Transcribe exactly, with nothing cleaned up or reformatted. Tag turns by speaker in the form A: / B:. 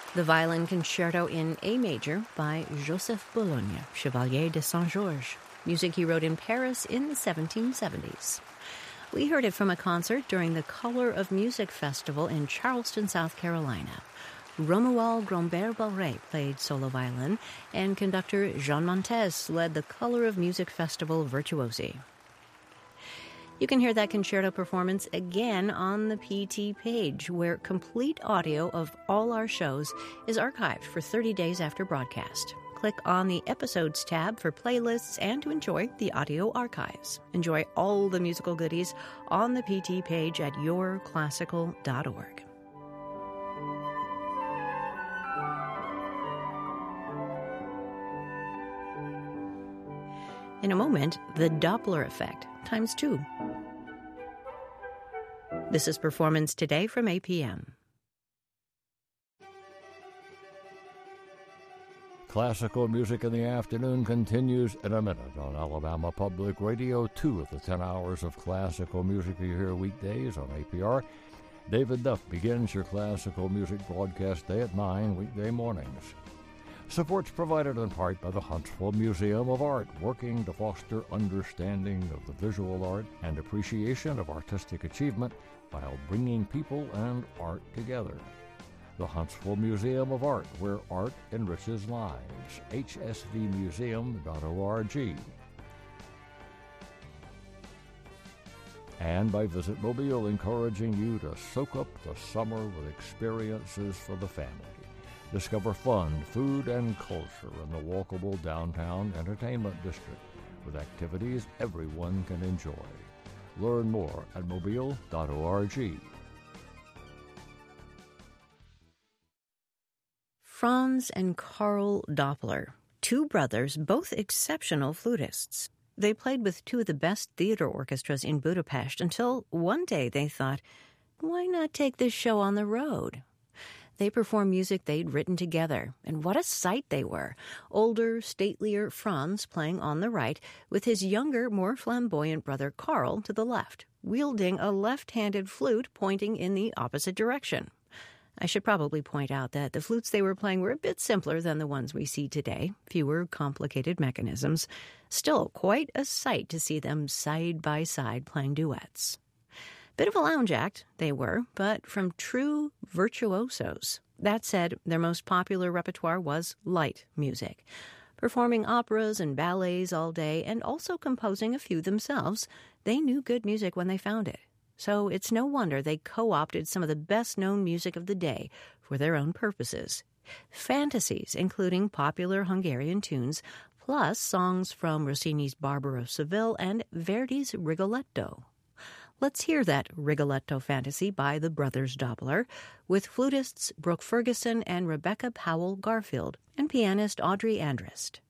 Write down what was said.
A: The Violin Concerto in A Major by Joseph Boulogne, Chevalier de Saint-Georges, music he wrote in Paris in the seventeen seventies. We heard it from a concert during the Color of Music Festival in Charleston, South Carolina. Romuald Grombert-Barré played solo violin, and conductor Jean Montes led the Color of Music Festival virtuosi. You can hear that concerto performance again on the P T page, where complete audio of all our shows is archived for thirty days after broadcast. Click on the Episodes tab for playlists and to enjoy the audio archives. Enjoy all the musical goodies on the P T page at your classical dot org. In a moment, the Doppler effect, times two. This is Performance Today from A P M.
B: Classical Music in the Afternoon continues in a minute on Alabama Public Radio. Two of the ten hours of classical music you hear weekdays on A P R. David Duff begins your classical music broadcast day at nine weekday mornings. Support's provided in part by the Huntsville Museum of Art, working to foster understanding of the visual art and appreciation of artistic achievement while bringing people and art together. The Huntsville Museum of Art, where art enriches lives. H S V museum dot org. And by Visit Mobile, encouraging you to soak up the summer with experiences for the family. Discover fun, food, and culture in the walkable downtown entertainment district with activities everyone can enjoy. Learn more at mobile dot org.
A: Franz and Karl Doppler, two brothers, both exceptional flutists. They played with two of the best theater orchestras in Budapest until one day they thought, why not take this show on the road? They performed music they'd written together, and what a sight they were. Older, statelier Franz playing on the right, with his younger, more flamboyant brother Karl to the left, wielding a left-handed flute pointing in the opposite direction. I should probably point out that the flutes they were playing were a bit simpler than the ones we see today, fewer complicated mechanisms. Still quite a sight to see them side by side playing duets. Bit of a lounge act, they were, but from true virtuosos. That said, their most popular repertoire was light music, performing operas and ballets all day and also composing a few themselves. They knew good music when they found it. So it's no wonder they co-opted some of the best-known music of the day for their own purposes. Fantasies, including popular Hungarian tunes, plus songs from Rossini's Barber of Seville and Verdi's Rigoletto. Let's hear that Rigoletto fantasy by the brothers Doppler, with flutists Brooke Ferguson and Rebecca Powell Garfield, and pianist Audrey Andrist.